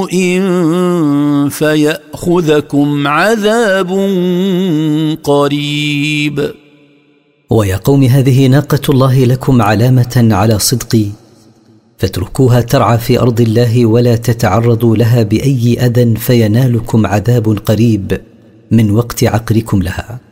فيأخذكم عذاب قريب. ويا قوم هذه ناقة الله لكم علامة على صدقي، فاتركوها ترعى في أرض الله ولا تتعرضوا لها بأي أذى فينالكم عذاب قريب من وقت عقركم لها.